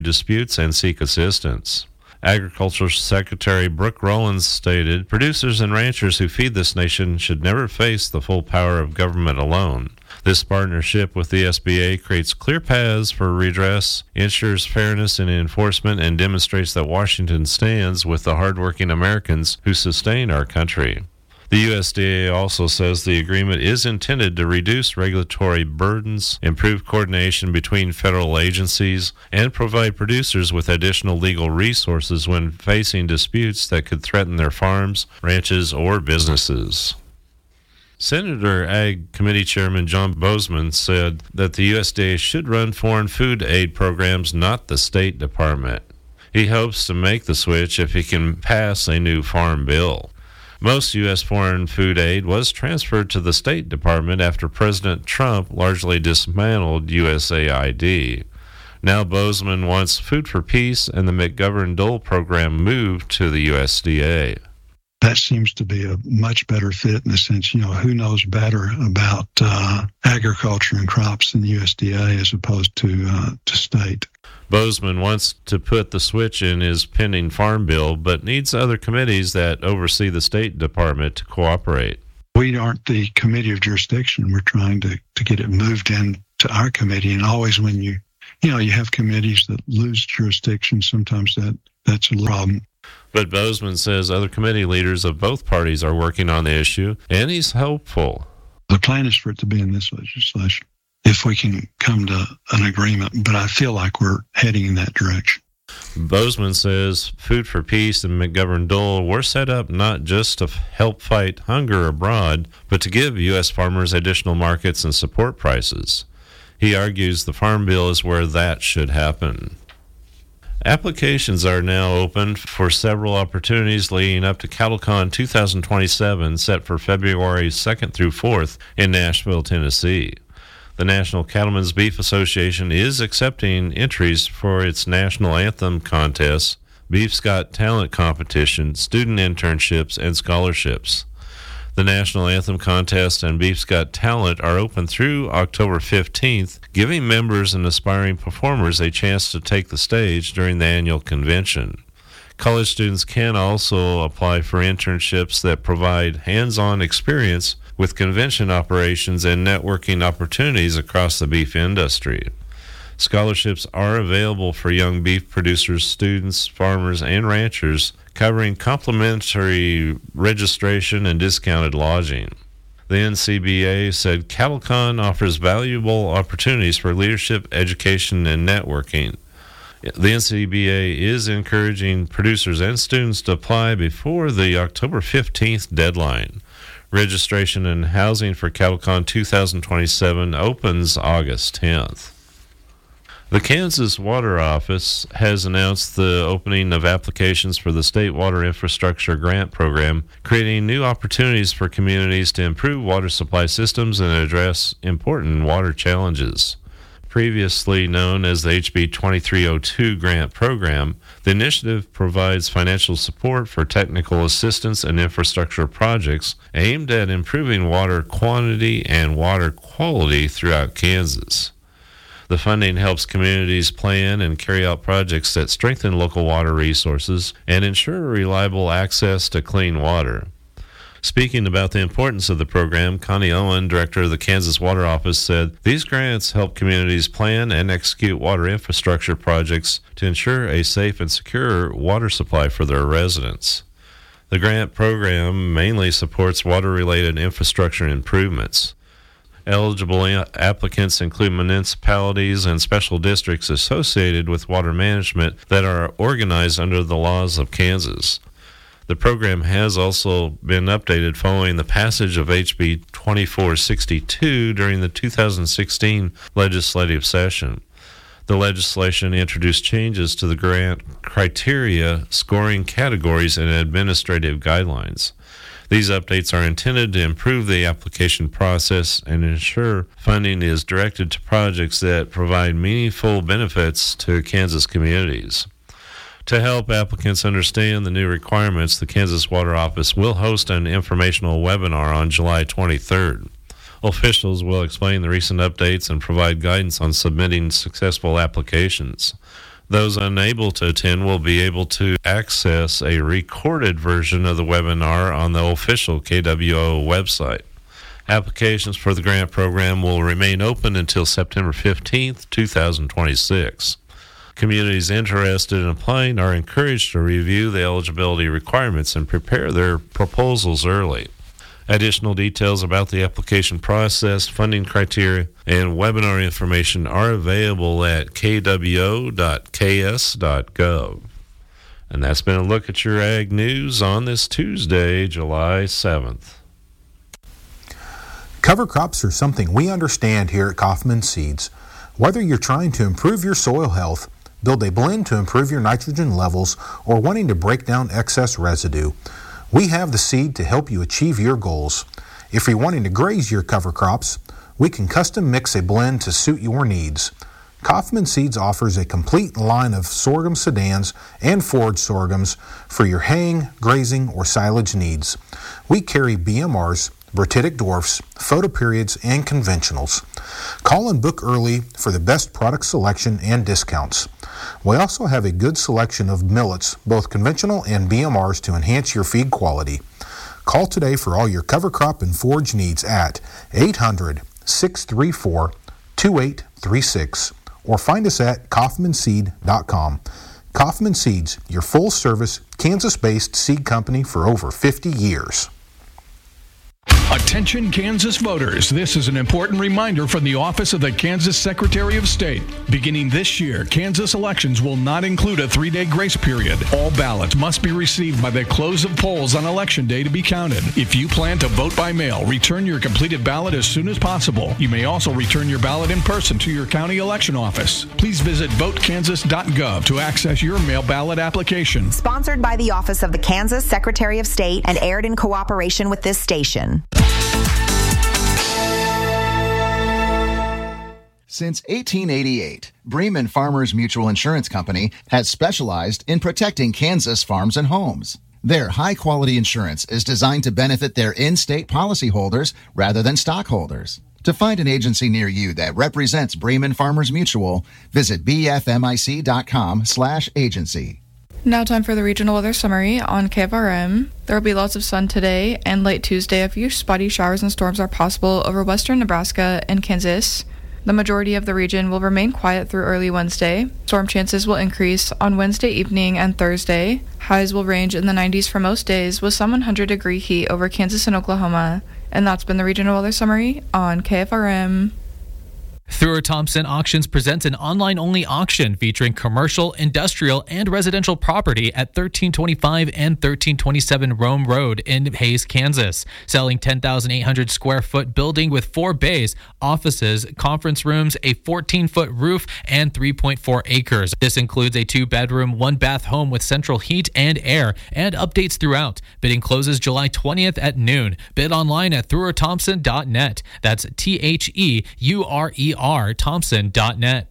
disputes and seek assistance. Agriculture Secretary Brooke Rollins stated, "Producers and ranchers who feed this nation should never face the full power of government alone. This partnership with the SBA creates clear paths for redress, ensures fairness in enforcement, and demonstrates that Washington stands with the hardworking Americans who sustain our country." The USDA also says the agreement is intended to reduce regulatory burdens, improve coordination between federal agencies, and provide producers with additional legal resources when facing disputes that could threaten their farms, ranches, or businesses. Senator Ag Committee Chairman John Boozman said that the USDA should run foreign food aid programs, not the State Department. He hopes to make the switch if he can pass a new farm bill. Most U.S. foreign food aid was transferred to the State Department after President Trump largely dismantled USAID. Now Boozman wants Food for Peace and the McGovern-Dole program moved to the USDA. That seems to be a much better fit in the sense, who knows better about agriculture and crops than the USDA as opposed to state. Boozman wants to put the switch in his pending farm bill, but needs other committees that oversee the State Department to cooperate. We aren't the committee of jurisdiction. We're trying to get it moved into our committee. And always when you have committees that lose jurisdiction, sometimes that's a problem. But Boozman says other committee leaders of both parties are working on the issue, and he's hopeful. The plan is for it to be in this legislation, if we can come to an agreement, but I feel like we're heading in that direction. Boozman says Food for Peace and McGovern-Dole were set up not just to help fight hunger abroad, but to give U.S. farmers additional markets and support prices. He argues the Farm Bill is where that should happen. Applications are now open for several opportunities leading up to CattleCon 2027, set for February 2nd through 4th in Nashville, Tennessee. The National Cattlemen's Beef Association is accepting entries for its National Anthem contests, Beef's Got Talent competition, student internships, and scholarships. The National Anthem contest and Beef's Got Talent are open through October 15th, giving members and aspiring performers a chance to take the stage during the annual convention. College students can also apply for internships that provide hands-on experience with convention operations and networking opportunities across the beef industry. Scholarships are available for young beef producers, students, farmers, and ranchers, covering complimentary registration and discounted lodging. The NCBA said CattleCon offers valuable opportunities for leadership, education, and networking. The NCBA is encouraging producers and students to apply before the October 15th deadline. Registration and housing for CattleCon 2027 opens August 10th. The Kansas Water Office has announced the opening of applications for the State Water Infrastructure Grant Program, creating new opportunities for communities to improve water supply systems and address important water challenges. Previously known as the HB 2302 Grant Program, the initiative provides financial support for technical assistance and infrastructure projects aimed at improving water quantity and water quality throughout Kansas. The funding helps communities plan and carry out projects that strengthen local water resources and ensure reliable access to clean water. Speaking about the importance of the program, Connie Owen, director of the Kansas Water Office, said these grants help communities plan and execute water infrastructure projects to ensure a safe and secure water supply for their residents. The grant program mainly supports water-related infrastructure improvements. Eligible applicants include municipalities and special districts associated with water management that are organized under the laws of Kansas. The program has also been updated following the passage of HB 2462 during the 2016 legislative session. The legislation introduced changes to the grant criteria, scoring categories, and administrative guidelines. These updates are intended to improve the application process and ensure funding is directed to projects that provide meaningful benefits to Kansas communities. To help applicants understand the new requirements, the Kansas Water Office will host an informational webinar on July 23rd. Officials will explain the recent updates and provide guidance on submitting successful applications. Those unable to attend will be able to access a recorded version of the webinar on the official KWO website. Applications for the grant program will remain open until September 15th, 2026. Communities interested in applying are encouraged to review the eligibility requirements and prepare their proposals early. Additional details about the application process, funding criteria, and webinar information are available at kwo.ks.gov. And that's been a look at your ag news on this Tuesday, July 7th. Cover crops are something we understand here at Kaufman Seeds. Whether you're trying to improve your soil health, build a blend to improve your nitrogen levels, or wanting to break down excess residue, we have the seed to help you achieve your goals. If you're wanting to graze your cover crops, we can custom mix a blend to suit your needs. Kaufman Seeds offers a complete line of sorghum sedans and forage sorghums for your haying, grazing, or silage needs. We carry BMRs, Bratitic dwarfs, photoperiods, and conventionals. Call and book early for the best product selection and discounts. We also have a good selection of millets, both conventional and BMRs, to enhance your feed quality. Call today for all your cover crop and forage needs at 800-634-2836 or find us at kaufmanseed.com. Kaufman Seeds, your full-service, Kansas-based seed company for over 50 years. Attention Kansas voters, this is an important reminder from the Office of the Kansas Secretary of State. Beginning this year, Kansas elections will not include a 3-day grace period. All ballots must be received by the close of polls on Election Day to be counted. If you plan to vote by mail, return your completed ballot as soon as possible. You may also return your ballot in person to your county election office. Please visit votekansas.gov to access your mail ballot application. Sponsored by the Office of the Kansas Secretary of State and aired in cooperation with this station. Since 1888, Bremen Farmers Mutual Insurance Company has specialized in protecting Kansas farms and homes. Their high-quality insurance is designed to benefit their in-state policyholders rather than stockholders. To find an agency near you that represents Bremen Farmers Mutual, visit bfmic.com/agency. Now time for the regional weather summary on KFRM. There will be lots of sun today and late Tuesday. A few spotty showers and storms are possible over western Nebraska and Kansas. The majority of the region will remain quiet through early Wednesday. Storm chances will increase on Wednesday evening and Thursday. Highs will range in the 90s for most days with some 100-degree heat over Kansas and Oklahoma. And that's been the regional weather summary on KFRM. Thrower Thompson Auctions presents an online-only auction featuring commercial, industrial, and residential property at 1325 and 1327 Rome Road in Hays, Kansas. Selling 10,800 square foot building with 4 bays, offices, conference rooms, a 14-foot roof, and 3.4 acres. This includes a 2-bedroom, 1-bath home with central heat and air, and updates throughout. Bidding closes July 20th at noon. Bid online at throwerthompson.net. That's THEURER Thompson.net.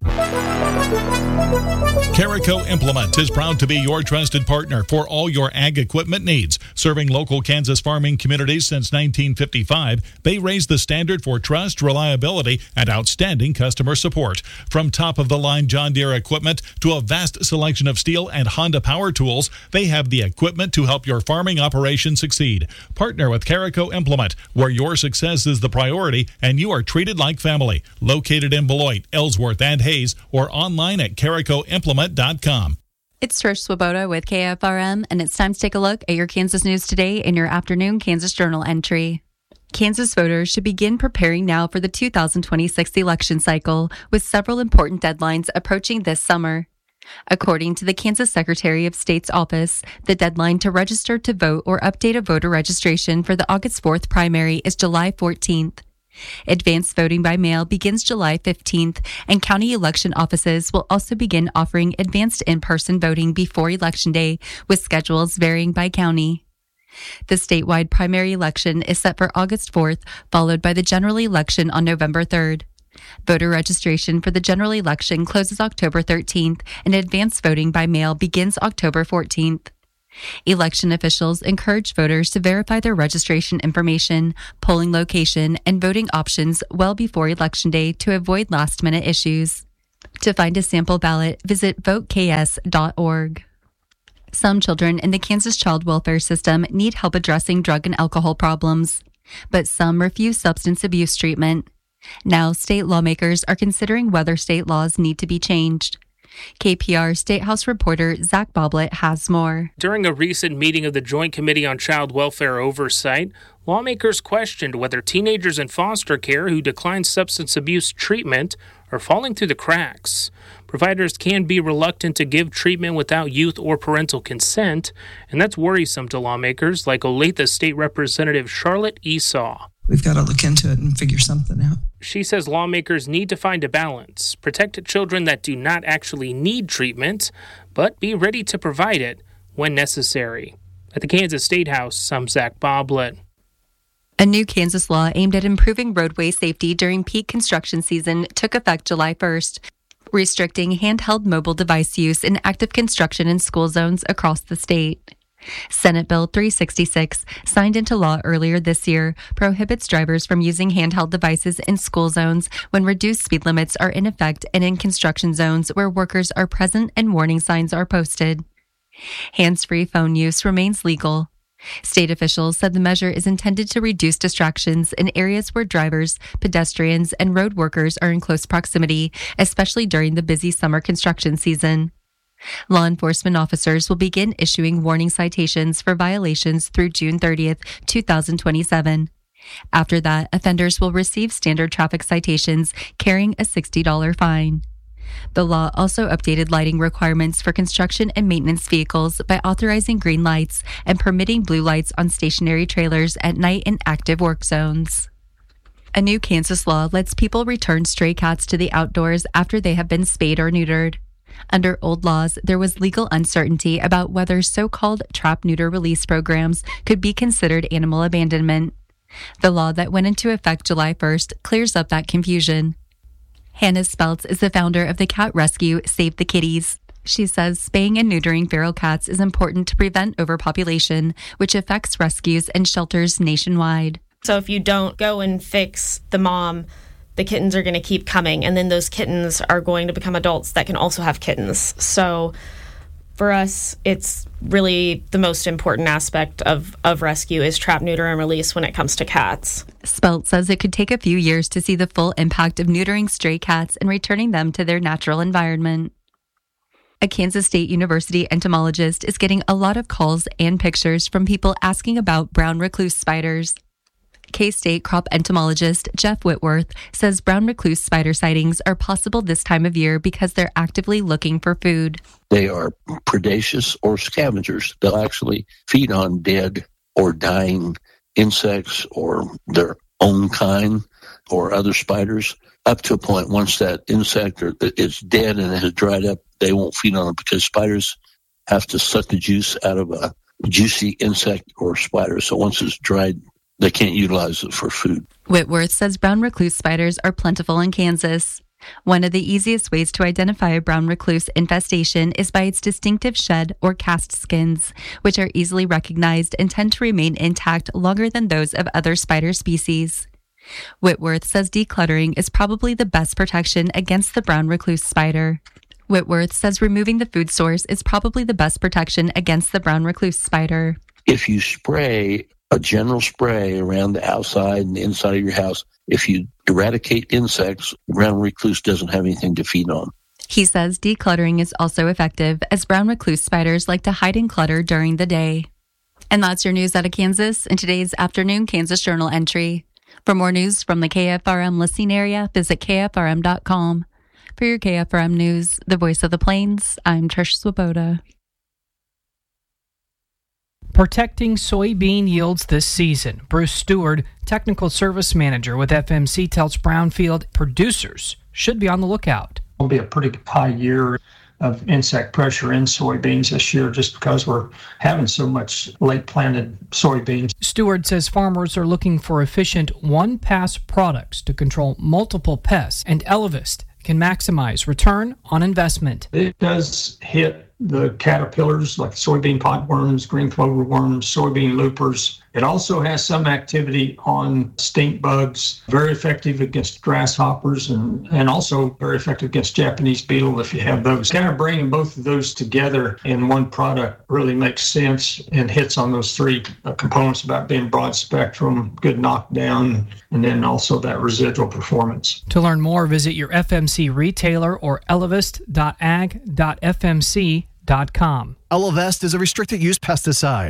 Carico Implement is proud to be your trusted partner for all your ag equipment needs. Serving local Kansas farming communities since 1955, they raise the standard for trust, reliability, and outstanding customer support. From top-of-the-line John Deere equipment to a vast selection of Steel and Honda power tools, they have the equipment to help your farming operation succeed. Partner with Carico Implement, where your success is the priority and you are treated like family. Located in Beloit, Ellsworth, and Hays, or online at caricoimplement.com. It's Trish Swoboda with KFRM, and it's time to take a look at your Kansas news today in your afternoon Kansas Journal entry. Kansas voters should begin preparing now for the 2026 election cycle, with several important deadlines approaching this summer. According to the Kansas Secretary of State's office, the deadline to register to vote or update a voter registration for the August 4th primary is July 14th. Advanced voting by mail begins July 15th, and county election offices will also begin offering advanced in-person voting before Election Day, with schedules varying by county. The statewide primary election is set for August 4th, followed by the general election on November 3rd. Voter registration for the general election closes October 13th, and advanced voting by mail begins October 14th. Election officials encourage voters to verify their registration information, polling location, and voting options well before Election Day to avoid last-minute issues. To find a sample ballot, visit voteks.org. Some children in the Kansas child welfare system need help addressing drug and alcohol problems, but some refuse substance abuse treatment. Now, state lawmakers are considering whether state laws need to be changed. KPR State House reporter Zach Boblet has more. During a recent meeting of the Joint Committee on Child Welfare Oversight, lawmakers questioned whether teenagers in foster care who decline substance abuse treatment are falling through the cracks. Providers can be reluctant to give treatment without youth or parental consent, and that's worrisome to lawmakers like Olathe State Representative Charlotte Esau. We've got to look into it and figure something out. She says lawmakers need to find a balance, protect children that do not actually need treatment, but be ready to provide it when necessary. At the Kansas State House, I'm Zach Boblet. A new Kansas law aimed at improving roadway safety during peak construction season took effect July 1st, restricting handheld mobile device use in active construction in school zones across the state. Senate Bill 366, signed into law earlier this year, prohibits drivers from using handheld devices in school zones when reduced speed limits are in effect and in construction zones where workers are present and warning signs are posted. Hands-free phone use remains legal. State officials said the measure is intended to reduce distractions in areas where drivers, pedestrians, and road workers are in close proximity, especially during the busy summer construction season. Law enforcement officers will begin issuing warning citations for violations through June 30th, 2027. After that, offenders will receive standard traffic citations carrying a $60 fine. The law also updated lighting requirements for construction and maintenance vehicles by authorizing green lights and permitting blue lights on stationary trailers at night in active work zones. A new Kansas law lets people return stray cats to the outdoors after they have been spayed or neutered. Under old laws, there was legal uncertainty about whether so-called trap-neuter release programs could be considered animal abandonment. The law that went into effect July 1st clears up that confusion. Hannah Speltz is the founder of the cat rescue Save the Kitties. She says spaying and neutering feral cats is important to prevent overpopulation, which affects rescues and shelters nationwide. So if you don't go and fix the mom, the kittens are going to keep coming, and then those kittens are going to become adults that can also have kittens. So for us, it's really the most important aspect of rescue is trap, neuter, and release when it comes to cats. Spelt says it could take a few years to see the full impact of neutering stray cats and returning them to their natural environment. A Kansas State University entomologist is getting a lot of calls and pictures from people asking about brown recluse spiders. K-State crop entomologist Jeff Whitworth says brown recluse spider sightings are possible this time of year because they're actively looking for food. They are predaceous or scavengers. They'll actually feed on dead or dying insects or their own kind or other spiders up to a point. Once that insect is dead and it has dried up, they won't feed on it because spiders have to suck the juice out of a juicy insect or spider. So once it's dried, they can't utilize it for food. Whitworth says brown recluse spiders are plentiful in Kansas. One of the easiest ways to identify a brown recluse infestation is by its distinctive shed or cast skins, which are easily recognized and tend to remain intact longer than those of other spider species. Whitworth says decluttering is probably the best protection against the brown recluse spider. Whitworth says removing the food source is probably the best protection against the brown recluse spider. If you spray a general spray around the outside and the inside of your house, if you eradicate insects, brown recluse doesn't have anything to feed on. He says decluttering is also effective, as brown recluse spiders like to hide in clutter during the day. And that's your news out of Kansas in today's afternoon Kansas Journal entry. For more news from the KFRM listening area, visit KFRM.com. For your KFRM news, the voice of the Plains, I'm Trish Swoboda. Protecting soybean yields this season. Bruce Stewart, Technical Service Manager with FMC, tells Brownfield producers should be on the lookout. It'll be a pretty high year of insect pressure in soybeans this year just because we're having so much late planted soybeans. Stewart says farmers are looking for efficient one-pass products to control multiple pests, and Elevist can maximize return on investment. It does hit the caterpillars like soybean podworms, green clover worms, soybean loopers. It also has some activity on stink bugs, very effective against grasshoppers and also very effective against Japanese beetle if you have those. Kind of bringing both of those together in one product really makes sense and hits on those three components about being broad spectrum, good knockdown, and then also that residual performance. To learn more, visit your FMC retailer or elevest.ag.fmc.com. Elevest is a restricted use pesticide.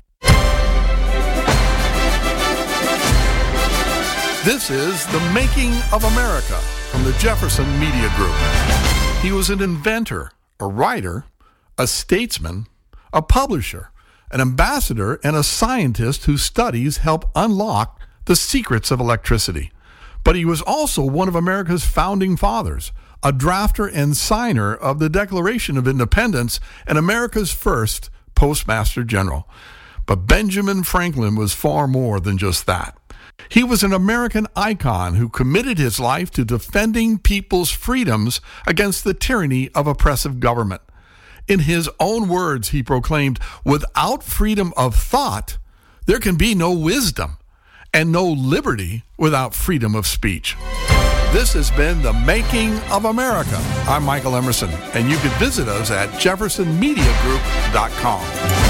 This is The Making of America from the Jefferson Media Group. He was an inventor, a writer, a statesman, a publisher, an ambassador, and a scientist whose studies help unlock the secrets of electricity. But he was also one of America's founding fathers, a drafter and signer of the Declaration of Independence, and America's first Postmaster General. But Benjamin Franklin was far more than just that. He was an American icon who committed his life to defending people's freedoms against the tyranny of oppressive government. In his own words, he proclaimed, "Without freedom of thought, there can be no wisdom, and no liberty without freedom of speech." This has been The Making of America. I'm Michael Emerson, and you can visit us at jeffersonmediagroup.com.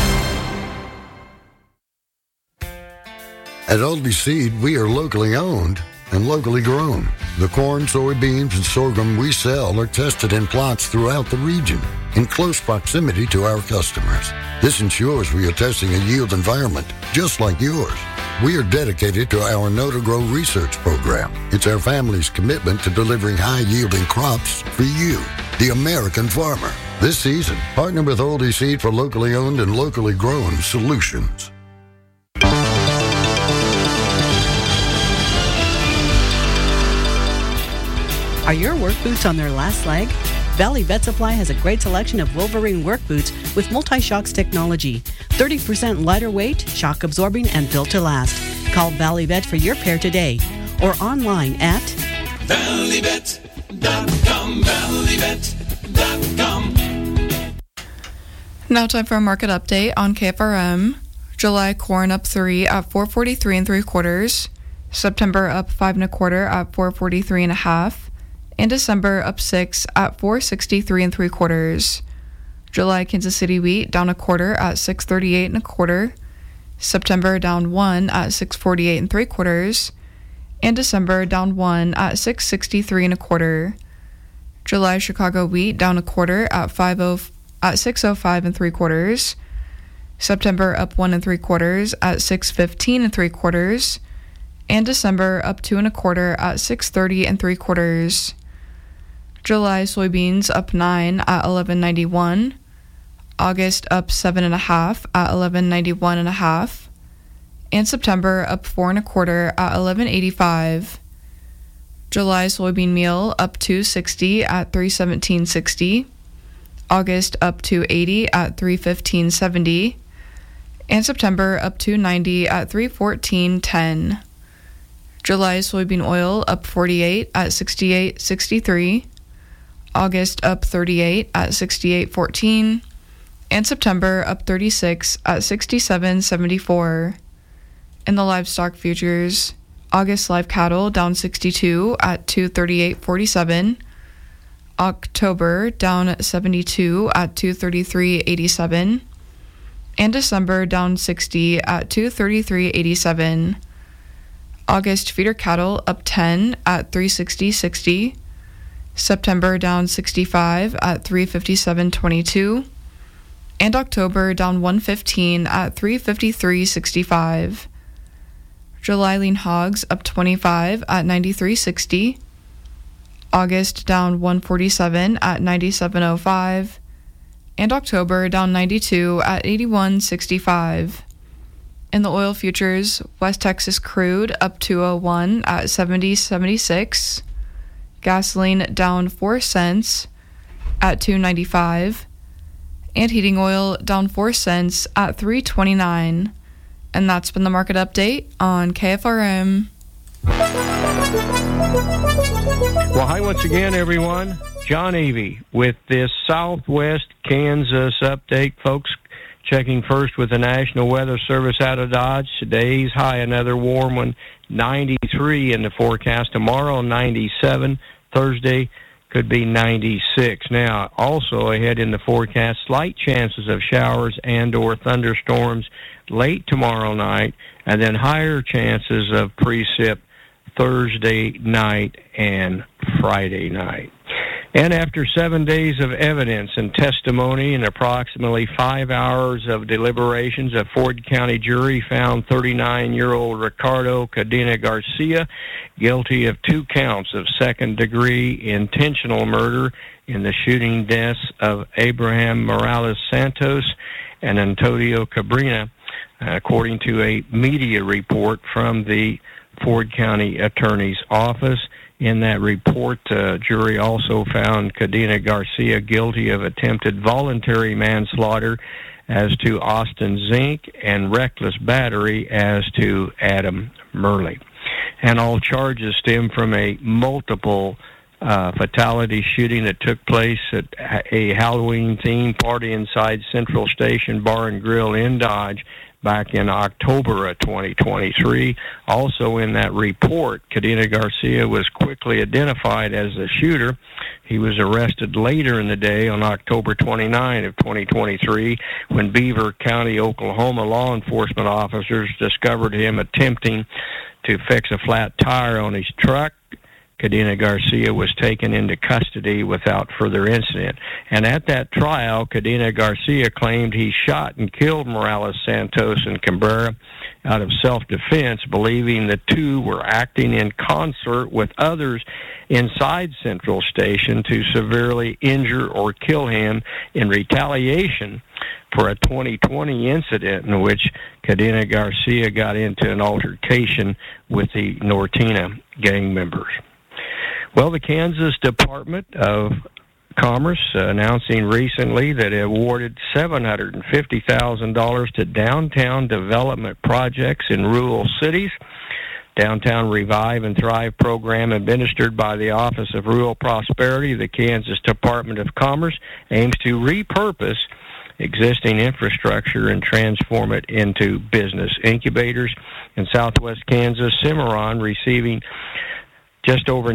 At Aldi Seed, we are locally owned and locally grown. The corn, soybeans, and sorghum we sell are tested in plots throughout the region in close proximity to our customers. This ensures we are testing a yield environment just like yours. We are dedicated to our Know to Grow research program. It's our family's commitment to delivering high-yielding crops for you, the American farmer. This season, partner with Aldi Seed for locally owned and locally grown solutions. Are your work boots on their last leg? Valley Vet Supply has a great selection of Wolverine work boots with multi-shocks technology. 30% lighter weight, shock absorbing, and built to last. Call Valley Vet for your pair today or online at valleyvet.com, valleyvet.com. Now time for a market update on KFRM. July corn up 3 at 443 3/4. September up 5 1/4 at 443 1/2. And December up 6 at 463 3/4. July Kansas City wheat down 1/4 at 638 1/4. September down 1 at 648 3/4. And December down 1 at 663 1/4. July Chicago wheat down 1/4 at 605 3/4. September up 1 3/4 at 615 3/4. And December up 2 1/4 at 630 3/4. July soybeans up 9 at 11.91. August up 7 1/2 at 11.91 1/2. And September up 4 1/4 at 11.85. July soybean meal up 2.60 at 317.60. August up 2.80 at 315.70. And September up 2.90 at 314.10. July soybean oil up 48 at 68.63. August up 38 at 68.14. And September up 36 at 67.74. In the livestock futures, August live cattle down 62 at 238.47. October down 72 at 233.87. And December down 60 at 233.87. August feeder cattle up 10 at 360.60. September down 65 at 357.22. And October down 115 at 353.65. July lean hogs up 25 at 93.60. August down 147 at 97.05. And October down 92 at 81.65. In the oil futures, West Texas crude up 201 at 70.76. Gasoline down 4 cents at 2.95. And heating oil down 4 cents at 3.29. And that's been the market update on KFRM. Well, hi once again, everyone. John Avey with this Southwest Kansas update, folks. Checking first with the National Weather Service out of Dodge. Today's high, another warm one, 93 in the forecast. Tomorrow, 97. Thursday could be 96. Now, also ahead in the forecast, slight chances of showers and or thunderstorms late tomorrow night, and then higher chances of precip Thursday night and Friday night. And after 7 days of evidence and testimony and approximately 5 hours of deliberations, a Ford County jury found 39-year-old Ricardo Cadena Garcia guilty of 2 counts of second-degree intentional murder in the shooting deaths of Abraham Morales Santos and Antonio Cabrera, according to a media report from the Ford County Attorney's Office. In that report, jury also found Cadena Garcia guilty of attempted voluntary manslaughter as to Austin Zink and reckless battery as to Adam Murley. And all charges stem from a multiple fatality shooting that took place at a Halloween-themed party inside Central Station Bar and Grill in Dodge back in October of 2023. Also in that report, Cadena Garcia was quickly identified as the shooter. He was arrested later in the day on October 29 of 2023 when Beaver County, Oklahoma law enforcement officers discovered him attempting to fix a flat tire on his truck. Cadena Garcia was taken into custody without further incident. And at that trial, Cadena Garcia claimed he shot and killed Morales Santos and Cabrera out of self-defense, believing the two were acting in concert with others inside Central Station to severely injure or kill him in retaliation for a 2020 incident in which Cadena Garcia got into an altercation with the Nortina gang members. Well, the Kansas Department of Commerce announcing recently that it awarded $750,000 to downtown development projects in rural cities. Downtown Revive and Thrive program administered by the Office of Rural Prosperity, the Kansas Department of Commerce, aims to repurpose existing infrastructure and transform it into business incubators. In southwest Kansas, Cimarron receiving just over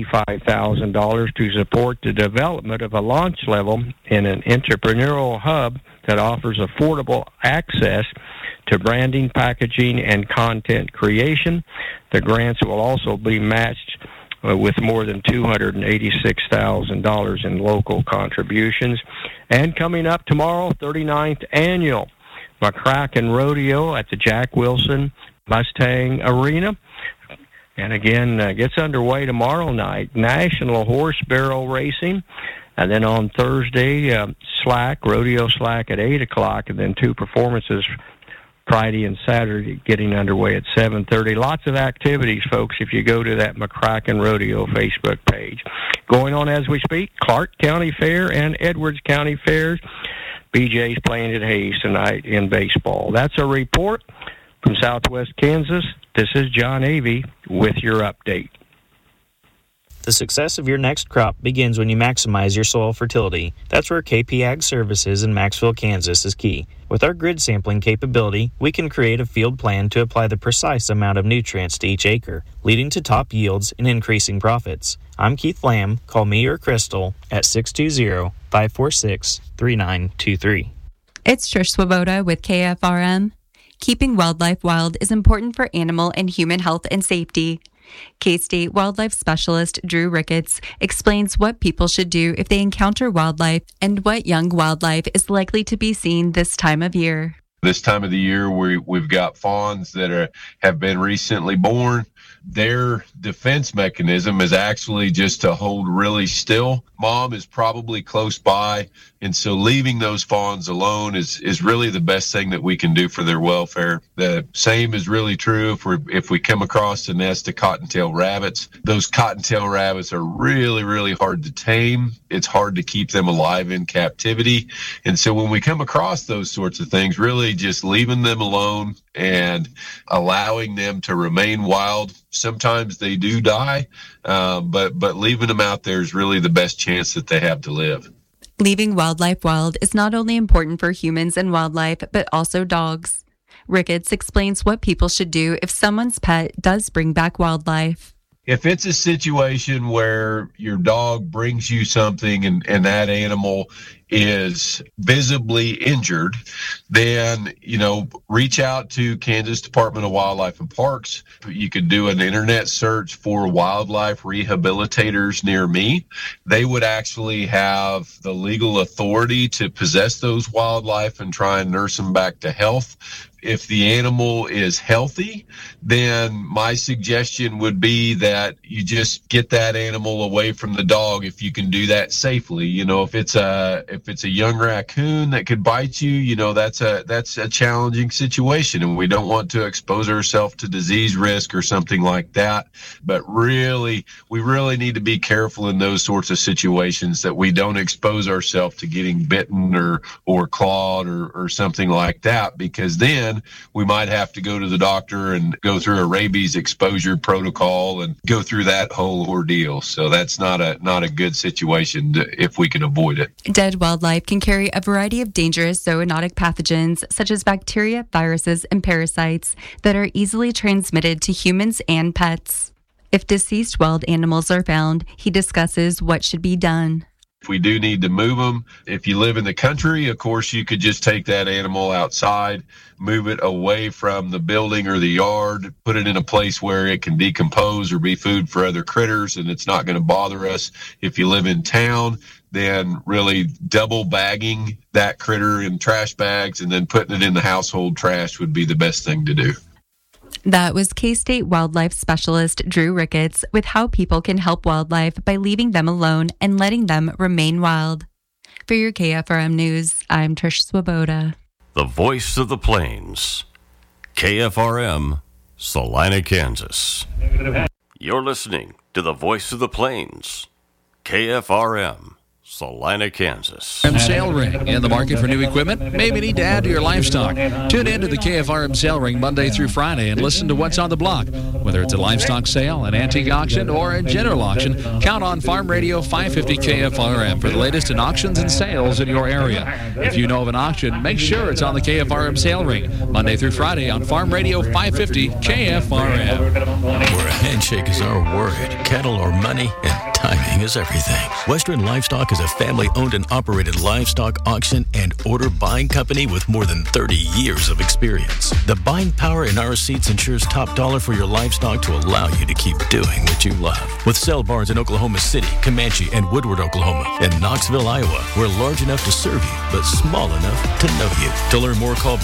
$95,000 to support the development of a launch level in an entrepreneurial hub that offers affordable access to branding, packaging, and content creation. The grants will also be matched with more than $286,000 in local contributions. And coming up tomorrow, 39th Annual McCracken Rodeo at the Jack Wilson Mustang Arena. And again, gets underway tomorrow night, National Horse Barrel Racing. And then on Thursday, Rodeo Slack at 8 o'clock, and then 2 performances Friday and Saturday getting underway at 7:30. Lots of activities, folks, if you go to that McCracken Rodeo Facebook page. Going on as we speak, Clark County Fair and Edwards County Fairs. BJ's playing at Hayes tonight in baseball. That's a report from Southwest Kansas. This is John Avey with your update. The success of your next crop begins when you maximize your soil fertility. That's where KP Ag Services in Maxville, Kansas is key. With our grid sampling capability, we can create a field plan to apply the precise amount of nutrients to each acre, leading to top yields and increasing profits. I'm Keith Lamb. Call me or Crystal at 620-546-3923. It's Trish Swoboda with KFRM. Keeping wildlife wild is important for animal and human health and safety. K-State wildlife specialist Drew Ricketts explains what people should do if they encounter wildlife and what young wildlife is likely to be seen this time of year. This time of the year, we've got fawns that have been recently born. Their defense mechanism is actually just to hold really still. Mom is probably close by, and so leaving those fawns alone is really the best thing that we can do for their welfare. The same is really true if we come across a nest of cottontail rabbits. Those cottontail rabbits are really, really hard to tame. It's hard to keep them alive in captivity. And so when we come across those sorts of things, really just leaving them alone and allowing them to remain wild Sometimes they do die, but leaving them out there is really the best chance that they have to live. Leaving wildlife wild is not only important for humans and wildlife, but also dogs. Ricketts explains what people should do if someone's pet does bring back wildlife. If it's a situation where your dog brings you something and that animal is visibly injured, then, reach out to Kansas Department of Wildlife and Parks. You could do an internet search for wildlife rehabilitators near me. They would actually have the legal authority to possess those wildlife and try and nurse them back to health. If the animal is healthy, then my suggestion would be that you just get that animal away from the dog if you can do that safely. If it's a young raccoon that could bite you, that's a challenging situation, and we don't want to expose ourselves to disease risk or something like that. But we really need to be careful in those sorts of situations that we don't expose ourselves to getting bitten or clawed or something like that, because then we might have to go to the doctor and go through a rabies exposure protocol and go through that whole ordeal. So that's not a good situation if we can avoid it. Dead wildlife can carry a variety of dangerous zoonotic pathogens such as bacteria, viruses, and parasites that are easily transmitted to humans and pets. If deceased wild animals are found, he discusses what should be done. If we do need to move them, if you live in the country, of course, you could just take that animal outside, move it away from the building or the yard, put it in a place where it can decompose or be food for other critters, and it's not going to bother us. If you live in town, then really double bagging that critter in trash bags and then putting it in the household trash would be the best thing to do. That was K-State wildlife specialist Drew Ricketts with how people can help wildlife by leaving them alone and letting them remain wild. For your KFRM News, I'm Trish Swoboda. The Voice of the Plains, KFRM, Salina, Kansas. You're listening to The Voice of the Plains, KFRM, Salina, Kansas. Sale ring in the market for new equipment. Maybe need to add to your livestock. Tune in to the KFRM sale ring Monday through Friday and listen to what's on the block. Whether it's a livestock sale, an antique auction, or a general auction, count on Farm Radio 550 KFRM for the latest in auctions and sales in your area. If you know of an auction, make sure it's on the KFRM sale ring Monday through Friday on Farm Radio 550 KFRM. Where a handshake is our word, cattle are money, and timing is everything. Western Livestock is a family-owned and operated livestock auction and order buying company with more than 30 years of experience. The buying power in our seats ensures top dollar for your livestock to allow you to keep doing what you love. With sale barns in Oklahoma City, Comanche, and Woodward, Oklahoma, and Knoxville, Iowa, we're large enough to serve you, but small enough to know you. To learn more, call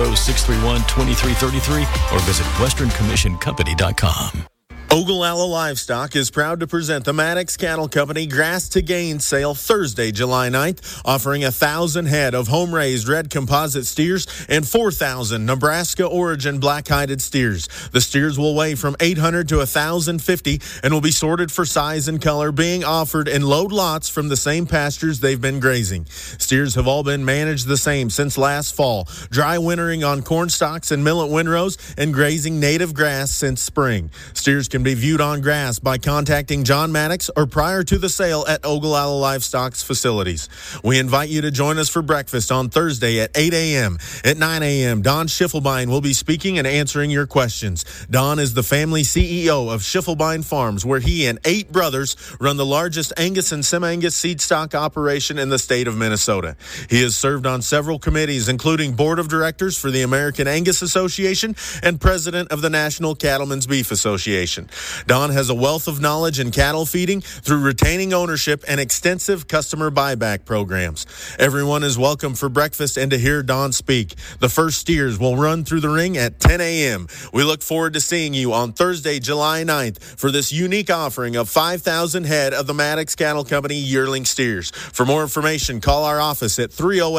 940-631-2333 or visit westerncommissioncompany.com. Ogallala Livestock is proud to present the Maddox Cattle Company Grass to Gain sale Thursday, July 9th, offering 1,000 head of home-raised red composite steers and 4,000 Nebraska origin black-hided steers. The steers will weigh from 800 to 1,050 and will be sorted for size and color, being offered in load lots from the same pastures they've been grazing. Steers have all been managed the same since last fall, dry wintering on corn stalks and millet windrows and grazing native grass since spring. Steers can be viewed on grass by contacting John Maddox or prior to the sale at Ogallala Livestock's facilities. We invite you to join us for breakfast on Thursday at 8 a.m. At 9 a.m., Don Schiffelbein will be speaking and answering your questions. Don is the family CEO of Schiffelbein Farms, where he and 8 brothers run the largest Angus and Semi-Angus seed stock operation in the state of Minnesota. He has served on several committees, including Board of Directors for the American Angus Association and President of the National Cattlemen's Beef Association. Don has a wealth of knowledge in cattle feeding through retaining ownership and extensive customer buyback programs. Everyone is welcome for breakfast and to hear Don speak. The first steers will run through the ring at 10 a.m. We look forward to seeing you on Thursday, July 9th for this unique offering of 5,000 head of the Maddox Cattle Company yearling steers. For more information, call our office at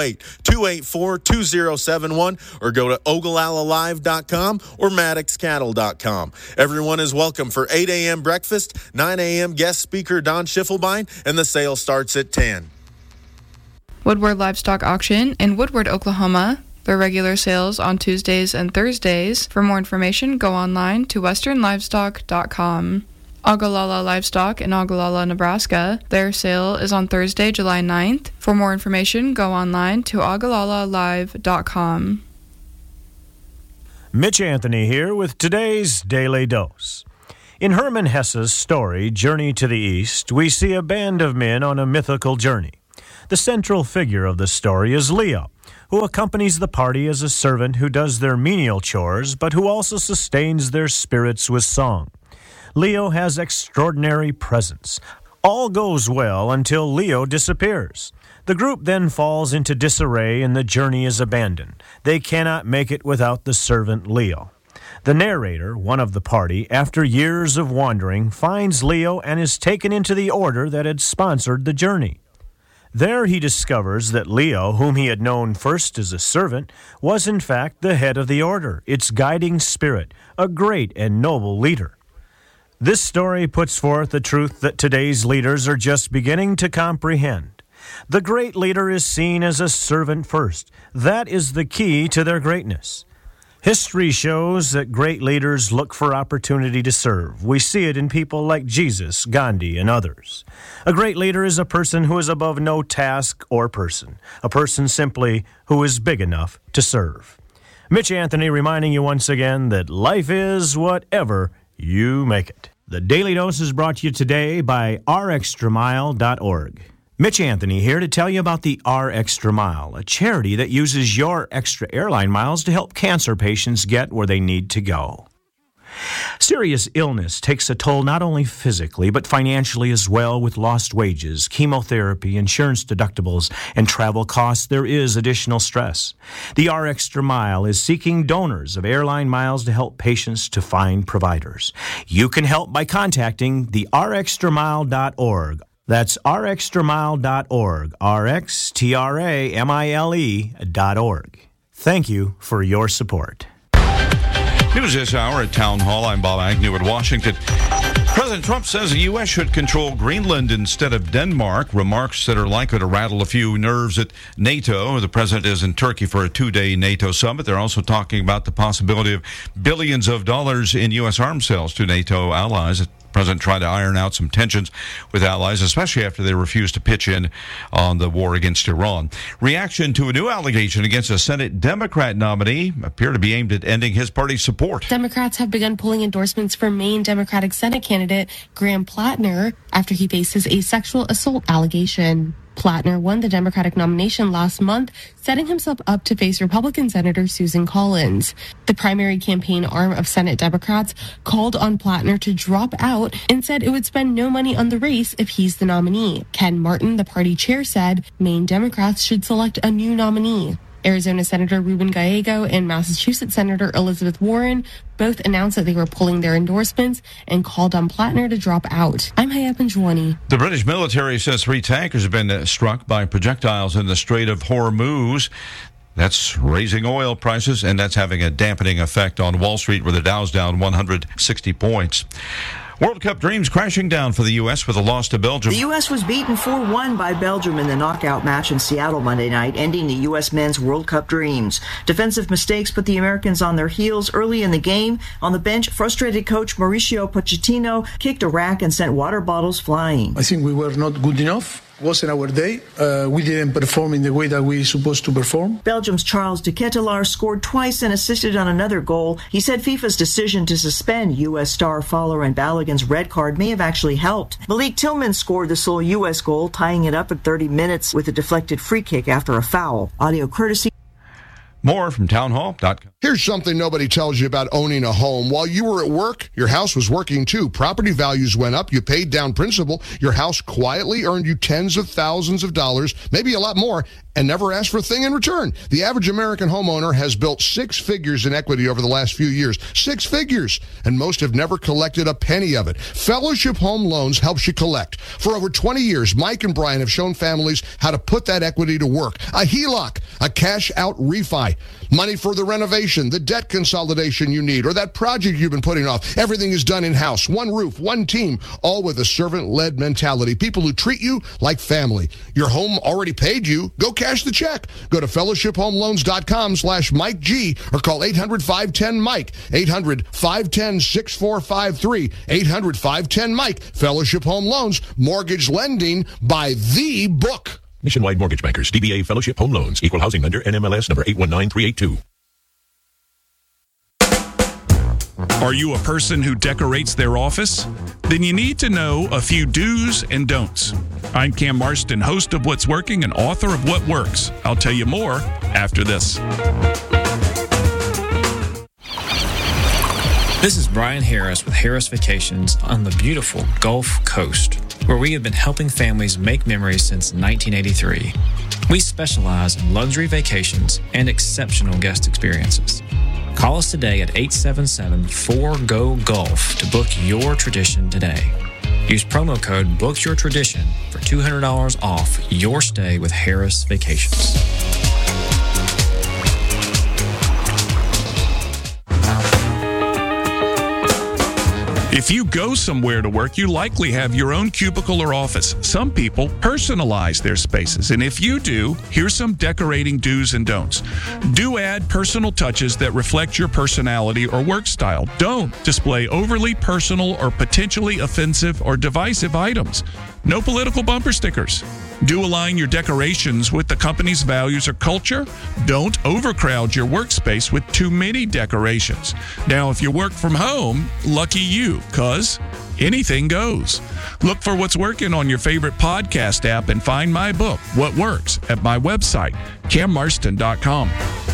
308-284-2071 or go to ogallalalive.com or maddoxcattle.com. Everyone is welcome for 8 a.m. breakfast, 9 a.m. guest speaker Don Schiffelbein, and the sale starts at 10. Woodward Livestock Auction in Woodward, Oklahoma. Their regular sales on Tuesdays and Thursdays. For more information, go online to westernlivestock.com. Ogallala Livestock in Ogallala, Nebraska. Their sale is on Thursday, July 9th. For more information, go online to ogallalalive.com. Mitch Anthony here with today's Daily Dose. In Herman Hesse's story, Journey to the East, we see a band of men on a mythical journey. The central figure of the story is Leo, who accompanies the party as a servant who does their menial chores, but who also sustains their spirits with song. Leo has extraordinary presence. All goes well until Leo disappears. The group then falls into disarray and the journey is abandoned. They cannot make it without the servant Leo. The narrator, one of the party, after years of wandering, finds Leo and is taken into the order that had sponsored the journey. There he discovers that Leo, whom he had known first as a servant, was in fact the head of the order, its guiding spirit, a great and noble leader. This story puts forth the truth that today's leaders are just beginning to comprehend. The great leader is seen as a servant first. That is the key to their greatness. History shows that great leaders look for opportunity to serve. We see it in people like Jesus, Gandhi, and others. A great leader is a person who is above no task or person, a person simply who is big enough to serve. Mitch Anthony reminding you once again that life is whatever you make it. The Daily Dose is brought to you today by rextramile.org. Mitch Anthony here to tell you about the R Extra Mile, a charity that uses your extra airline miles to help cancer patients get where they need to go. Serious illness takes a toll not only physically, but financially as well. With lost wages, chemotherapy, insurance deductibles, and travel costs, there is additional stress. The R Extra Mile is seeking donors of airline miles to help patients to find providers. You can help by contacting the rxtramile.org. That's rxtramile.org, rxtramile.org. Thank you for your support. News this hour at Town Hall. I'm Bob Agnew in Washington. President Trump says the U.S. should control Greenland instead of Denmark, remarks that are likely to rattle a few nerves at NATO. The president is in Turkey for a 2-day NATO summit. They're also talking about the possibility of billions of dollars in U.S. arms sales to NATO allies. The president tried to iron out some tensions with allies, especially after they refused to pitch in on the war against Iran. Reaction to a new allegation against a Senate Democrat nominee appear to be aimed at ending his party's support. Democrats have begun pulling endorsements for Maine Democratic Senate candidate Graham Plattner after he faces a sexual assault allegation. Plattner won the Democratic nomination last month, setting himself up to face Republican Senator Susan Collins. The primary campaign arm of Senate Democrats called on Plattner to drop out and said it would spend no money on the race if he's the nominee. Ken Martin, the party chair, said Maine Democrats should select a new nominee. Arizona Senator Ruben Gallego and Massachusetts Senator Elizabeth Warren both announced that they were pulling their endorsements and called on Plattner to drop out. I'm Hayat Benjwani. The British military says 3 tankers have been struck by projectiles in the Strait of Hormuz. That's raising oil prices, and that's having a dampening effect on Wall Street, where the Dow's down 160 points. World Cup dreams crashing down for the U.S. with a loss to Belgium. The U.S. was beaten 4-1 by Belgium in the knockout match in Seattle Monday night, ending the U.S. men's World Cup dreams. Defensive mistakes put the Americans on their heels early in the game. On the bench, frustrated coach Mauricio Pochettino kicked a rack and sent water bottles flying. I think we were not good enough. Wasn't our day. We didn't perform in the way that we supposed to perform. Belgium's Charles de Ketelaere scored twice and assisted on another goal. He said FIFA's decision to suspend U.S. star Fowler and Balogun's red card may have actually helped. Malik Tillman scored the sole U.S. goal, tying it up at 30 minutes with a deflected free kick after a foul. Audio courtesy. More from townhall.com. Here's something nobody tells you about owning a home. While you were at work, your house was working too. Property values went up. You paid down principal. Your house quietly earned you tens of thousands of dollars, maybe a lot more, and never asked for a thing in return. The average American homeowner has built 6 figures in equity over the last few years. 6 figures. And most have never collected a penny of it. Fellowship Home Loans helps you collect. For over 20 years, Mike and Brian have shown families how to put that equity to work. A HELOC, a cash out refi. buy. Money for the renovation, the debt consolidation you need, or that project you've been putting off. Everything is done in-house. One roof, one team, all with a servant-led mentality. People who treat you like family. Your home already paid you. Go cash the check. Go to fellowshiphomeloans.com/Mike G or call 800-510-MIKE. 800-510-6453. 800-510-MIKE. Fellowship Home Loans. Mortgage lending by the book. Nationwide Mortgage Bankers, DBA Fellowship Home Loans, Equal Housing Lender, NMLS number 819382. Are you a person who decorates their office? Then you need to know a few do's and don'ts. I'm Cam Marston, host of What's Working and author of What Works. I'll tell you more after this. This is Brian Harris with Harris Vacations on the beautiful Gulf Coast, where we have been helping families make memories since 1983. We specialize in luxury vacations and exceptional guest experiences. Call us today at 877-4GO-GULF to book your tradition today. Use promo code BOOKYOURTRADITION for $200 off your stay with Harris Vacations. If you go somewhere to work, you likely have your own cubicle or office. Some people personalize their spaces, and if you do, here's some decorating do's and don'ts. Do add personal touches that reflect your personality or work style. Don't display overly personal or potentially offensive or divisive items. No political bumper stickers. Do align your decorations with the company's values or culture. Don't overcrowd your workspace with too many decorations. Now, if you work from home, lucky you, because anything goes. Look for What's Working on your favorite podcast app and find my book, What Works, at my website, cammarston.com.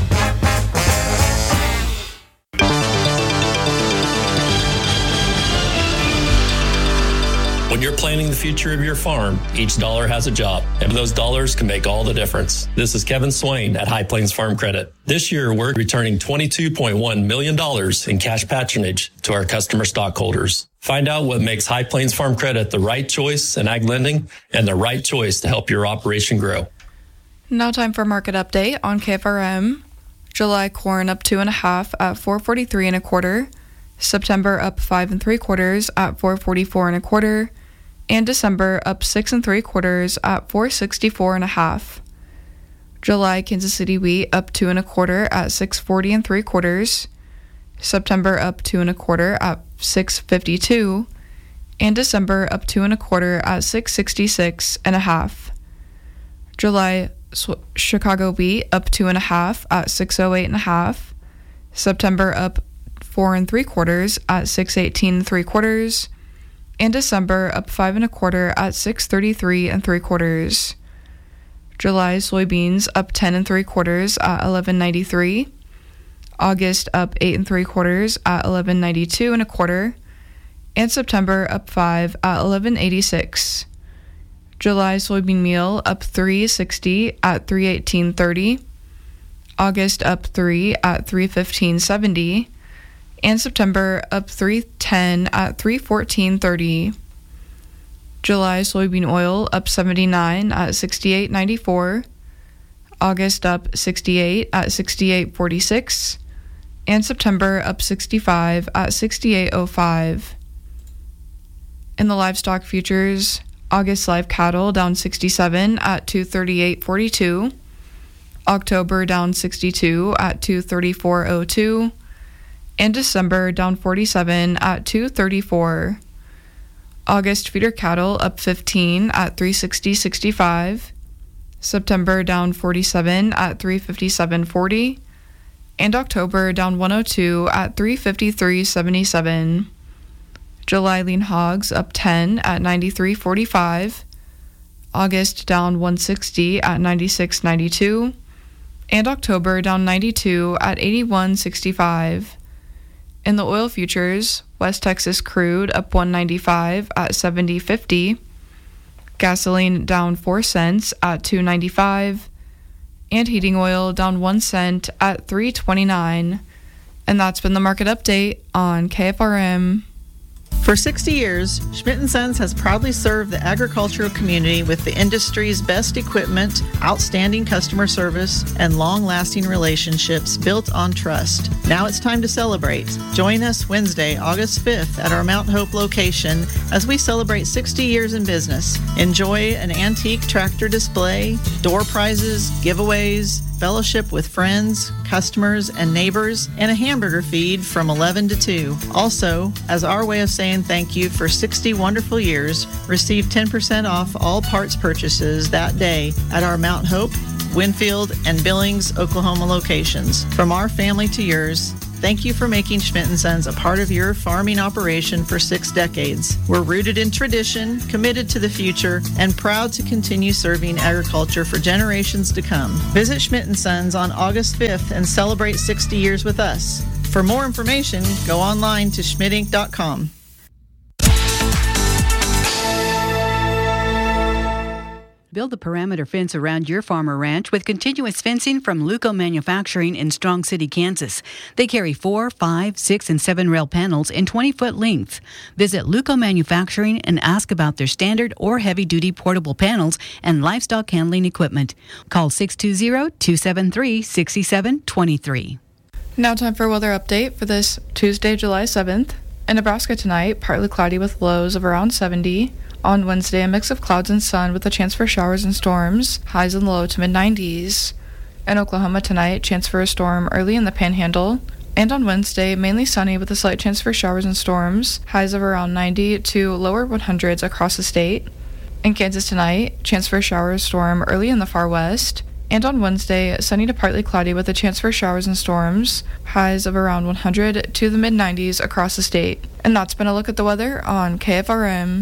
When you're planning the future of your farm, each dollar has a job, and those dollars can make all the difference. This is Kevin Swain at High Plains Farm Credit. This year, we're returning $22.1 million in cash patronage to our customer stockholders. Find out what makes High Plains Farm Credit the right choice in ag lending and the right choice to help your operation grow. Now time for market update on KFRM. July corn up 2.5 at $4.43 1/4. September up 5 3/4 at $4.44 1/4. And December up 6 3/4 at $4.64 1/2. July Kansas City wheat up 2 1/4 at $6.40 3/4. September up 2 1/4 at $6.52. And December up 2 1/4 at $6.66 1/2. July Chicago wheat up 2 1/2 at $6.08 1/2. September up 4 3/4 at $6.18 3/4. And December up 5 1/4 at $6.33 3/4. July soybeans up 10 3/4 at $11.93. August up 8 3/4 at $11.92 1/4. And September up 5 at $11.86. July soybean meal up 3.60 at $3.18.30. August up 3 at $3.15.70. And September up 3.10 at $3.14.30. July soybean oil up 79 at $68.94. August up 68 at $68.46. And September up 65 at $68.05. In the livestock futures, August live cattle down 67 at $238.42. October down 62 at $234.02. And December down 47 at $234. August feeder cattle up 15 at $360.65. September down 47 at $357.40. And October down 102 at $353.77. July lean hogs up 10 at $93.45. August down 160 at $96.92. And October down 92 at $81.65. In the oil futures, West Texas crude up $1.95 at $70.50. Gasoline down 4 cents at $2.95. And heating oil down 1 cent at $3.29. And that's been the market update on KFRM. For 60 years, Schmidt & Sons has proudly served the agricultural community with the industry's best equipment, outstanding customer service, and long-lasting relationships built on trust. Now it's time to celebrate. Join us Wednesday, August 5th at our Mount Hope location as we celebrate 60 years in business. Enjoy an antique tractor display, door prizes, giveaways, fellowship with friends, customers, and neighbors, and a hamburger feed from 11 to 2. Also, as our way of saying thank you for 60 wonderful years, receive 10% off all parts purchases that day at our Mount Hope, Winfield, and Billings, Oklahoma locations. From our family to yours, thank you for making Schmidt & Sons a part of your farming operation for 6 decades. We're rooted in tradition, committed to the future, and proud to continue serving agriculture for generations to come. Visit Schmidt & Sons on August 5th and celebrate 60 years with us. For more information, go online to schmidtinc.com. Build the perimeter fence around your farm or ranch with continuous fencing from Luco Manufacturing in Strong City, Kansas. They carry 4, 5, 6, and 7 rail panels in 20-foot length. Visit Luco Manufacturing and ask about their standard or heavy-duty portable panels and livestock handling equipment. Call 620-273-6723. Now time for a weather update for this Tuesday, July 7th. In Nebraska tonight, partly cloudy with lows of around 70. On Wednesday, a mix of clouds and sun with a chance for showers and storms, highs in the low to mid-90s. In Oklahoma tonight, chance for a storm early in the Panhandle. And on Wednesday, mainly sunny with a slight chance for showers and storms, highs of around 90 to lower 100s across the state. In Kansas tonight, chance for a shower or storm early in the far west. And on Wednesday, sunny to partly cloudy with a chance for showers and storms, highs of around 100 to the mid-90s across the state. And that's been a look at the weather on KFRM.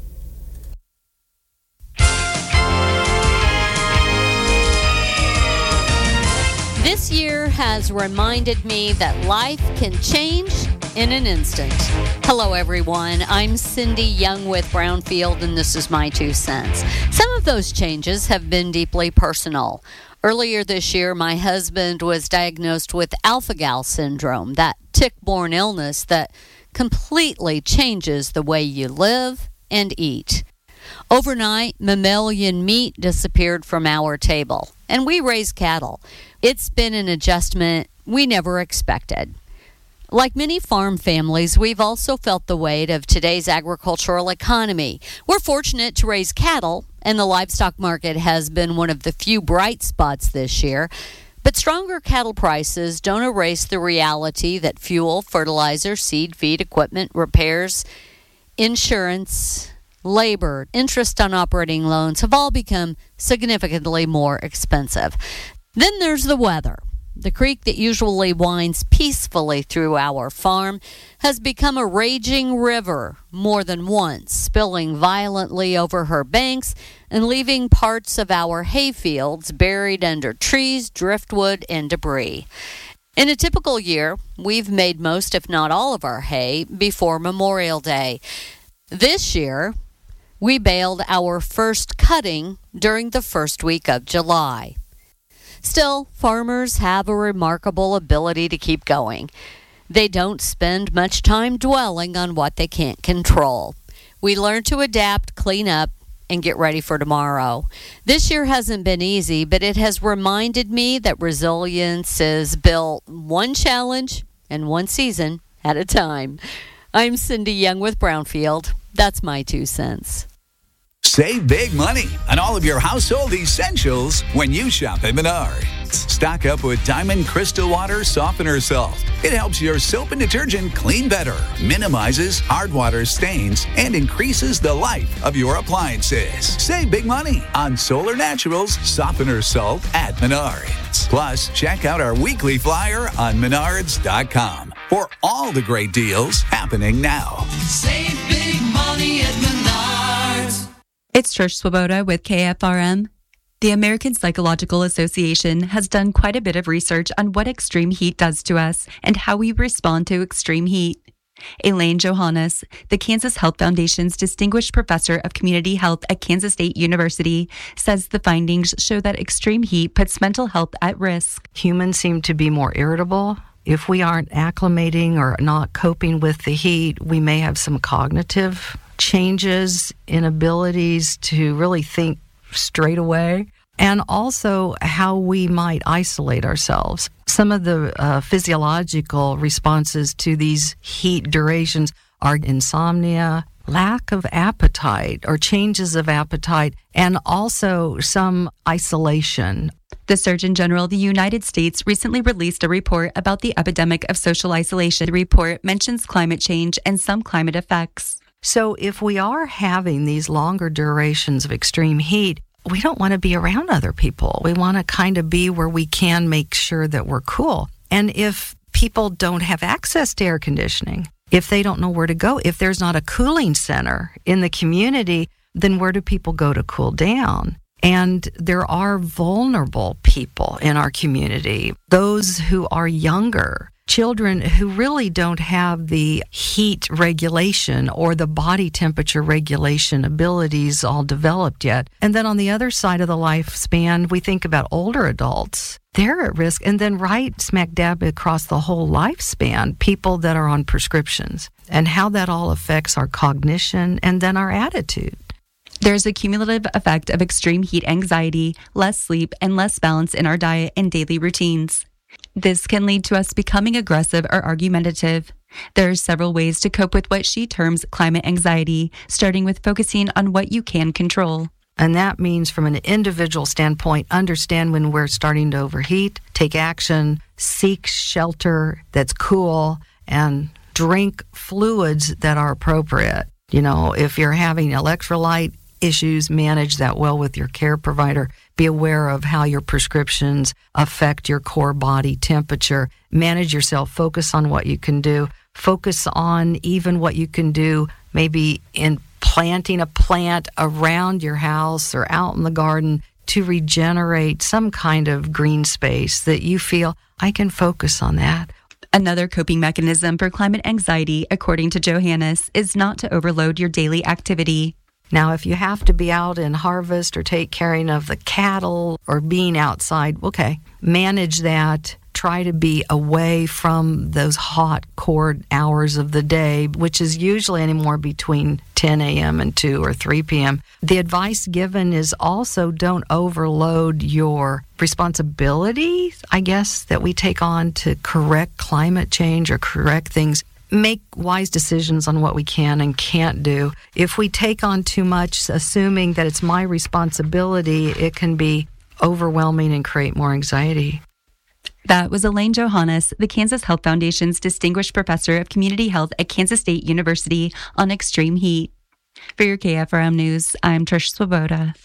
This year has reminded me that life can change in an instant. Hello, everyone. I'm Cindy Young with Brownfield, and this is my 2 cents. Some of those changes have been deeply personal. Earlier this year, my husband was diagnosed with alpha-gal syndrome, that tick-borne illness that completely changes the way you live and eat. Overnight, mammalian meat disappeared from our table, and we raise cattle. It's been an adjustment we never expected. Like many farm families, we've also felt the weight of today's agricultural economy. We're fortunate to raise cattle, and the livestock market has been one of the few bright spots this year. But stronger cattle prices don't erase the reality that fuel, fertilizer, seed, feed, equipment, repairs, insurance, labor, interest on operating loans have all become significantly more expensive. Then there's the weather. The creek that usually winds peacefully through our farm has become a raging river more than once, spilling violently over her banks and leaving parts of our hayfields buried under trees, driftwood, and debris. In a typical year, we've made most, if not all, of our hay before Memorial Day. This year, we baled our first cutting during the first week of July. Still, farmers have a remarkable ability to keep going. They don't spend much time dwelling on what they can't control. We learn to adapt, clean up, and get ready for tomorrow. This year hasn't been easy, but it has reminded me that resilience is built one challenge and one season at a time. I'm Cindy Young with Brownfield. That's my 2 cents. Save big money on all of your household essentials when you shop at Menards. Stock up with Diamond Crystal Water Softener Salt. It helps your soap and detergent clean better, minimizes hard water stains, and increases the life of your appliances. Save big money on Solar Naturals Softener Salt at Menards. Plus, check out our weekly flyer on menards.com for all the great deals happening now. Save big money at Menards. It's Trish Swoboda with KFRM. The American Psychological Association has done quite a bit of research on what extreme heat does to us and how we respond to extreme heat. Elaine Johannes, the Kansas Health Foundation's Distinguished Professor of Community Health at Kansas State University, says the findings show that extreme heat puts mental health at risk. Humans seem to be more irritable, If we aren't acclimating or not coping with the heat, we may have some cognitive changes, inabilities to really think straight away, and also how we might isolate ourselves. Some of the physiological responses to these heat durations are insomnia, lack of appetite or changes of appetite, and also some isolation. The Surgeon General of the United States recently released a report about the epidemic of social isolation. The report mentions climate change and some climate effects. So if we are having these longer durations of extreme heat, we don't want to be around other people. We want to kind of be where we can make sure that we're cool. And if people don't have access to air conditioning, if they don't know where to go, if there's not a cooling center in the community, then where do people go to cool down? And there are vulnerable people in our community, those who are younger, children who really don't have the heat regulation or the body temperature regulation abilities all developed yet. And then on the other side of the lifespan, we think about older adults. They're at risk. And then right smack dab across the whole lifespan, people that are on prescriptions and how that all affects our cognition and then our attitude. There's a cumulative effect of extreme heat anxiety, less sleep, and less balance in our diet and daily routines. This can lead to us becoming aggressive or argumentative. There are several ways to cope with what she terms climate anxiety, starting with focusing on what you can control. And that means from an individual standpoint, understand when we're starting to overheat, take action, seek shelter that's cool, and drink fluids that are appropriate. You know, if you're having electrolyte issues, manage that well with your care provider. Be aware of how your prescriptions affect your core body temperature. Manage yourself. Focus on what you can do. Focus on even what you can do maybe in planting a plant around your house or out in the garden to regenerate some kind of green space that you feel, I can focus on that. Another coping mechanism for climate anxiety, according to Johannes, is not to overload your daily activity. Now, if you have to be out in harvest or take care of the cattle or being outside, okay, manage that. Try to be away from those hot core hours of the day, which is usually anywhere between 10 a.m. and 2 or 3 p.m. The advice given is also don't overload your responsibility, I guess, that we take on to correct climate change or correct things. Make wise decisions on what we can and can't do. If we take on too much, assuming that it's my responsibility, it can be overwhelming and create more anxiety. That was Elaine Johannes, the Kansas Health Foundation's Distinguished Professor of Community Health at Kansas State University on extreme heat. For your KFRM News, I'm Trish Swoboda.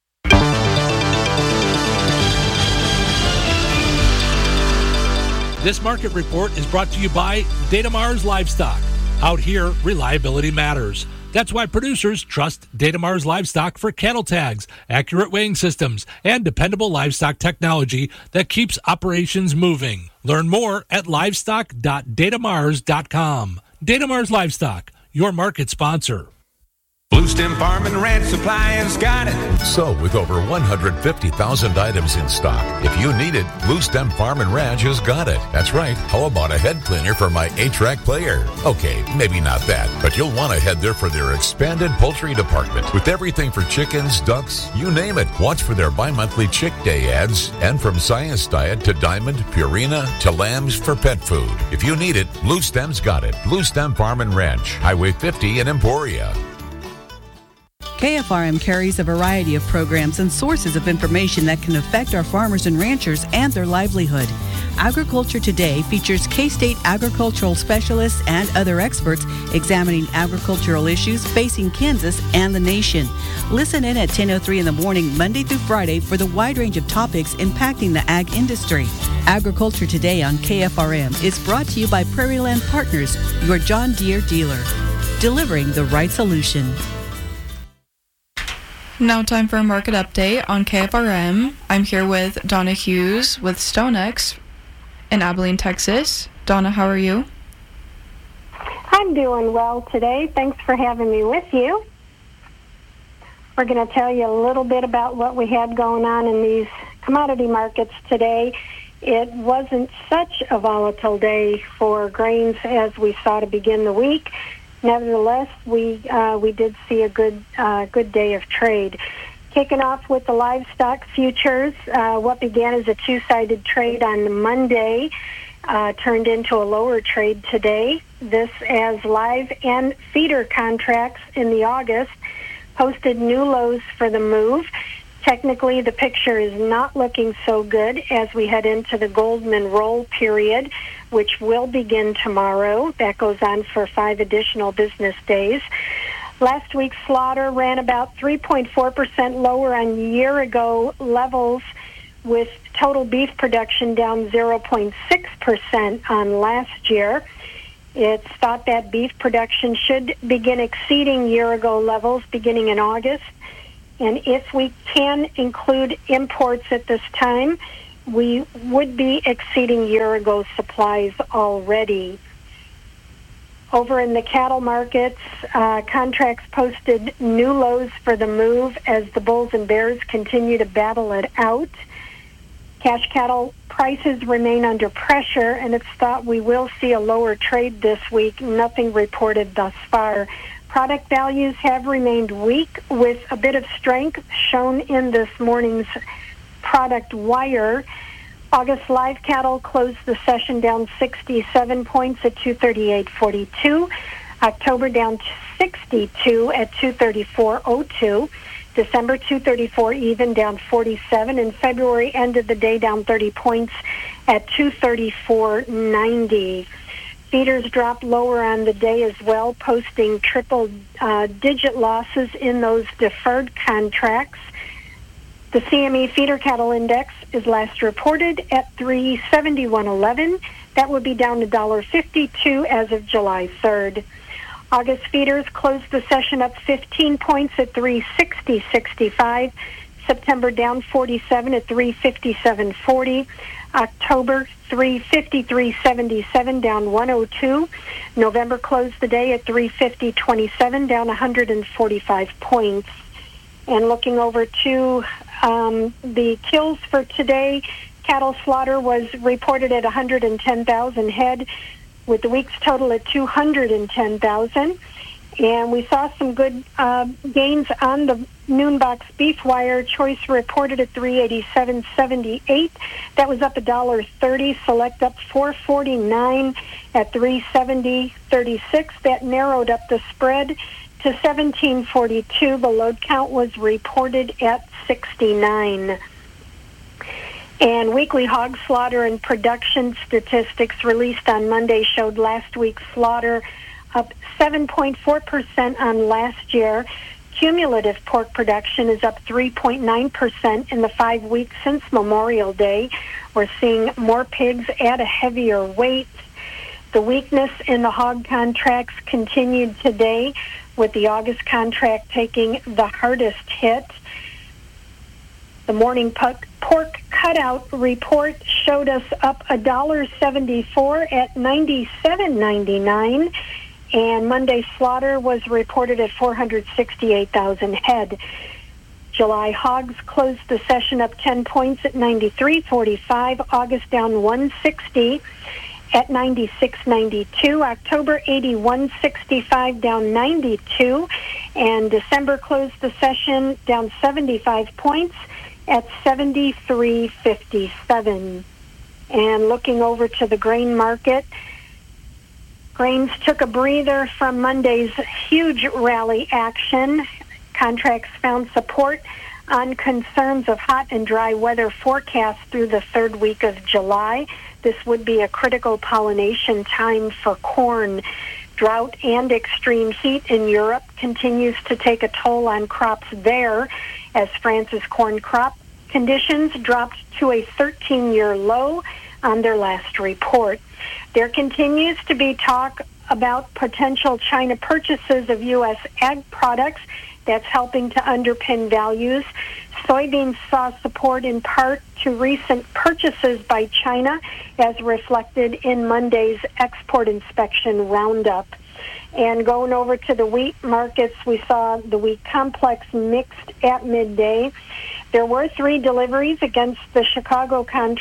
This market report is brought to you by Datamars Livestock. Out here, reliability matters. That's why producers trust Datamars Livestock for cattle tags, accurate weighing systems, and dependable livestock technology that keeps operations moving. Learn more at livestock.datamars.com. Datamars Livestock, your market sponsor. Blue Stem Farm and Ranch Supply has got it. So, with over 150,000 items in stock, if you need it, Blue Stem Farm and Ranch has got it. That's right. How about a head cleaner for my 8-track player? Okay, maybe not that, but you'll want to head there for their expanded poultry department with everything for chickens, ducks, you name it. Watch for their bi-monthly Chick Day ads, and from Science Diet to Diamond, Purina to lambs for pet food. If you need it, Blue Stem's got it. Blue Stem Farm and Ranch, Highway 50 in Emporia. KFRM carries a variety of programs and sources of information that can affect our farmers and ranchers and their livelihood. Agriculture Today features K-State agricultural specialists and other experts examining agricultural issues facing Kansas and the nation. Listen in at 10:03 in the morning, Monday through Friday, for the wide range of topics impacting the ag industry. Agriculture Today on KFRM is brought to you by Prairie Land Partners, your John Deere dealer, delivering the right solution. Now time for a market update on KFRM. I'm here with Donna Hughes with StoneX in Abilene, Texas. Donna, how are you? I'm doing well today. Thanks for having me with you. We're going to tell you a little bit about what we had going on in these commodity markets today. It wasn't such a volatile day for grains as we saw to begin the week. Nevertheless, we did see a good day of trade. Kicking off with the livestock futures, what began as a two-sided trade on Monday turned into a lower trade today. This as live and feeder contracts in the August posted new lows for the move. Technically, the picture is not looking so good as we head into the Goldman roll period, which will begin tomorrow. That goes on for 5 additional business days. Last week's slaughter ran about 3.4% lower on year-ago levels, with total beef production down 0.6% on last year. It's thought that beef production should begin exceeding year-ago levels beginning in August. And if we can include imports at this time, we would be exceeding year-ago supplies already. Over in the cattle markets, contracts posted new lows for the move as the bulls and bears continue to battle it out. Cash cattle prices remain under pressure, and it's thought we will see a lower trade this week. Nothing reported thus far. Product values have remained weak, with a bit of strength shown in this morning's product wire. August live cattle closed the session down 67 points at 238.42. October down 62 at 234.02. December 234 even, down 47. And February ended the day down 30 points at 234.90. Feeders dropped lower on the day as well, posting triple-digit losses in those deferred contracts. The CME feeder cattle index is last reported at 371.11. That would be down $1.52 as of July 3rd. August feeders closed the session up 15 points at 360.65. September down 47 at 357.40. October 353.77, down 102. November closed the day at 350.27, down 145 points. And looking over to the kills for today, cattle slaughter was reported at 110,000 head, with the week's total at 210,000. And we saw some good gains on the noon box beef wire. Choice reported at 387.78. That was up $1.30. Select up 449 at 370.36. That narrowed up the spread to 1742. The load count was reported at 69. And weekly hog slaughter and production statistics released on Monday showed last week's slaughter up 7.4% on last year. Cumulative pork production is up 3.9% in the 5 weeks since Memorial Day. We're seeing more pigs at a heavier weight. The weakness in the hog contracts continued today, with the August contract taking the hardest hit. The morning pork cutout report showed us up $1.74 at $97.99. And Monday slaughter was reported at 468,000 head. July hogs closed the session up 10 points at 93.45. August down 160 at 96.92. October 81.65, down 92. And December closed the session down 75 points at 73.57. And looking over to the grain market, grains took a breather from Monday's huge rally action. Contracts found support on concerns of hot and dry weather forecasts through the third week of July. This would be a critical pollination time for corn. Drought and extreme heat in Europe continues to take a toll on crops there, as France's corn crop conditions dropped to a 13-year low on their last report. There continues to be talk about potential China purchases of U.S. ag products. That's helping to underpin values. Soybeans saw support in part to recent purchases by China, as reflected in Monday's export inspection roundup. And going over to the wheat markets, we saw the wheat complex mixed at midday. There were 3 deliveries against the Chicago contract.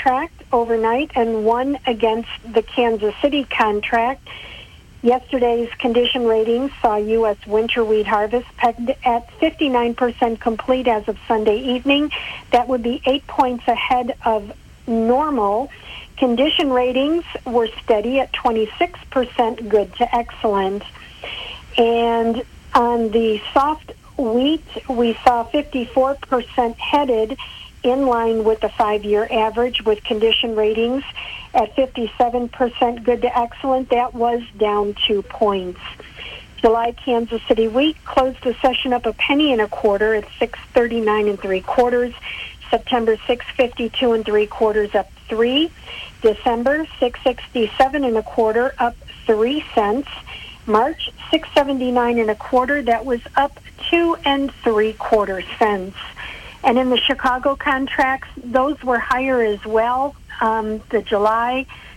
overnight and 1 against the Kansas City contract. Yesterday's condition ratings saw U.S. winter wheat harvest pegged at 59% complete as of Sunday evening. That would be 8 points ahead of normal. Condition ratings were steady at 26% good to excellent. And on the soft wheat, we saw 54% headed in line with the 5-year average, with condition ratings at 57% good to excellent. That was down 2 points. July Kansas City wheat closed the session up 1 1/4 at $6.39 3/4. September 6.52 3/4 up 3. December 6.67 1/4 up 3 cents. March 6.79 1/4. That was up 2 3/4 cents. And in the Chicago contracts, those were higher as well. The July